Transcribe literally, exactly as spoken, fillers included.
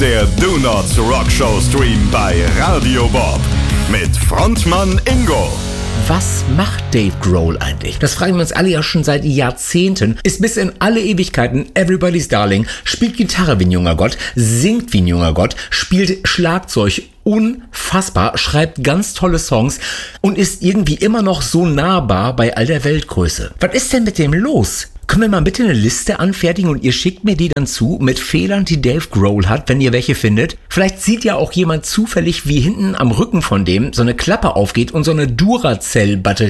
der Donuts Rock Show Stream bei Radio Bob mit Frontmann Ingo. Was macht Dave Grohl eigentlich? Das fragen wir uns alle ja schon seit Jahrzehnten. Ist bis in alle Ewigkeiten Everybody's Darling, spielt Gitarre wie ein junger Gott, singt wie ein junger Gott, spielt Schlagzeug unfassbar, schreibt ganz tolle Songs und ist irgendwie immer noch so nahbar bei all der Weltgröße. Was ist denn mit dem los? Können wir mal bitte eine Liste anfertigen und ihr schickt mir die dann zu mit Fehlern, die Dave Grohl hat, wenn ihr welche findet? Vielleicht sieht ja auch jemand zufällig, wie hinten am Rücken von dem so eine Klappe aufgeht und so eine Duracell-Batterie